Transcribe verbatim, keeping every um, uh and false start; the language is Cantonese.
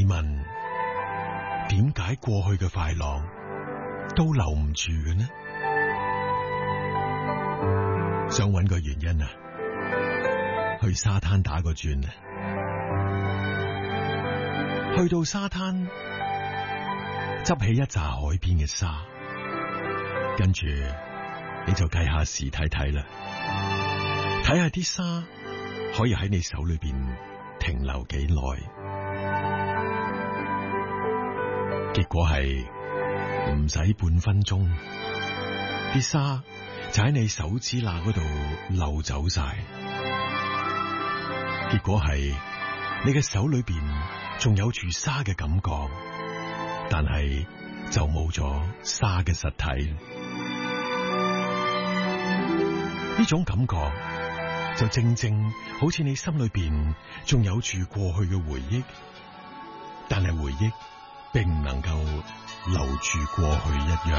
問，點解過去嘅快樂都留唔住嘅呢？想搵個原因啊，去沙灘打個轉啊！去到沙灘，執起一紮海邊嘅沙，跟住你就計下時睇睇啦，睇下啲沙可以喺你手裏邊停留幾耐。結果係唔使半分鐘，啲沙就喺你手指罅嗰度漏走晒。結果係你嘅手裏邊仲有住沙嘅感覺，但係就冇咗沙嘅實體。呢種感覺就正正好似你心裏邊仲有住過去嘅回憶，但係回憶並唔能夠留住過去一樣。